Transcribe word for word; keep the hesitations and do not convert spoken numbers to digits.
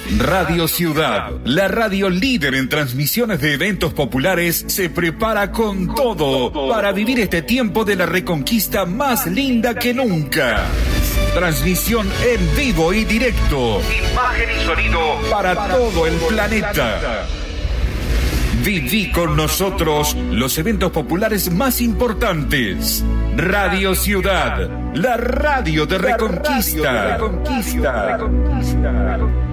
Radio Ciudad, la radio líder en transmisiones de eventos populares, se prepara con todo para vivir este tiempo de la Reconquista más linda que nunca. Transmisión en vivo y directo. Imagen y sonido para todo el planeta. Viví con nosotros los eventos populares más importantes. Radio Ciudad, la radio de Reconquista. La radio de Reconquista.